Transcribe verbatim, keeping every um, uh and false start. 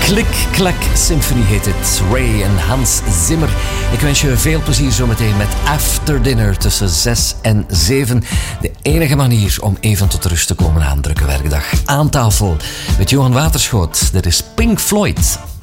Klik-klak symfonie heet het. Ray en Hans Zimmer. Ik wens je veel plezier zometeen met After Dinner tussen zes en zeven. De enige manier om even tot rust te komen na een drukke werkdag. Aan tafel met Johan Waterschoot. Dit is Pink Floyd.